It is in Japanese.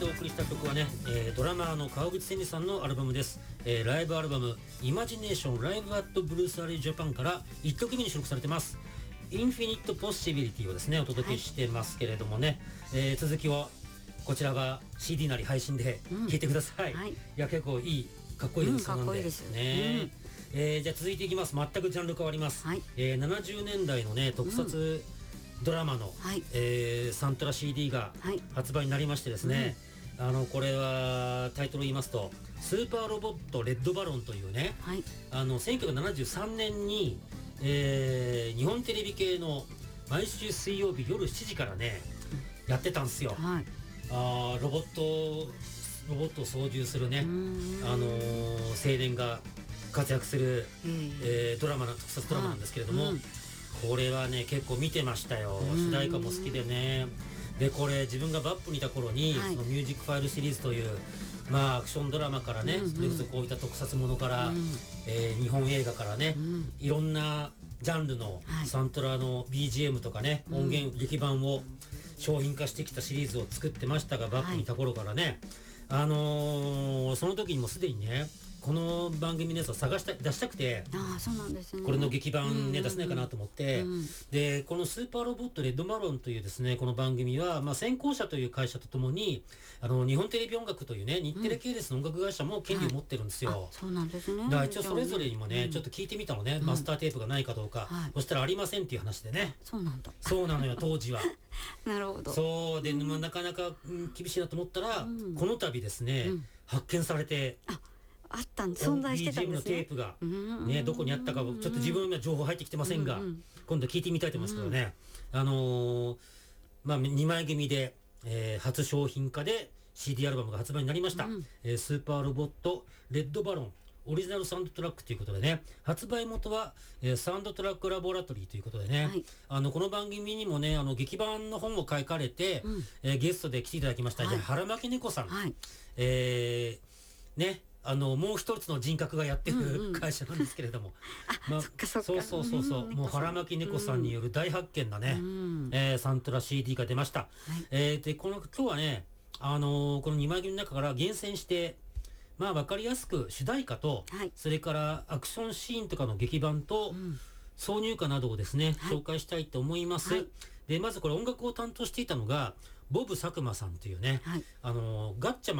でお送りした曲はね、ドラマーの川口千里さんのアルバムです。ライブアルバムイマジネーションライブアットブルースアリージャパンから1曲目に収録されてます。インフィニットポッシビリティをですねお届けしてますけれどもね、続きをこちらが CD なり配信で聴いてください。いや結構いいかっこいいですかっこいいですね。じゃあ続いていきます。全くジャンル変わります。70年代のね特撮ドラマの、サントラ CD が発売になりましてですね、これはタイトルを言いますとスーパーロボットレッドバロンというね、1973年に、日本テレビ系の毎週水曜日夜7時からね、やってたんですよ。ロボットを操縦するね、青年が活躍する、特撮ドラマなんですけれども、これはね結構見てましたよ。主題歌も好きでね。でこれ自分がバップにいた頃に、そのミュージックファイルシリーズというアクションドラマからね、それこそこういった特撮ものから、日本映画からね、いろんなジャンルのサントラの BGM とかね、音源劇版を商品化してきたシリーズを作ってましたが、バップにいた頃からね、その時にもすでにねこの番組のやつを出したくて、 そうなんですね、 これの劇版ね出せないかなと思って、でこのスーパーロボットレッドマロンというですねこの番組は、先行者という会社とともに日本テレビ音楽というね日テレ系列の音楽会社も権利を持ってるんですよ。 そうなんですね。 だから一応それぞれにもね、ちょっと聞いてみたのね、マスターテープがないかどうか、そしたらありませんっていう話でね。 そうなんだ。 そうなのよ当時は。 なるほど。 そうで、なかなか厳しいなと思ったら、この度ですね、発見されて。 存在してたんですね。 BGM のテープが、ね、どこにあったかちょっと自分は情報入ってきてませんが、今度聞いてみたいと思いますけどね、2枚組で、初商品化で CD アルバムが発売になりました。スーパーロボットレッドバロンオリジナルサウンドトラックということでね、発売元は、サウンドトラックラボラトリーということでね、この番組にもね劇版の本を書かれて、ゲストで来ていただきました、腹巻猫さん、ねもう一つの人格がやってる会社なんですけれども、もう腹巻猫さんによる大発見なね、サントラ CD が出ました。で今日はねこの2枚組の中から厳選して分かりやすく主題歌と、それからアクションシーンとかの劇版と、挿入歌などをですね、紹介したいと思います。でまずこれ音楽を担当していたのがボブ佐久間さんというね、ガッチャマン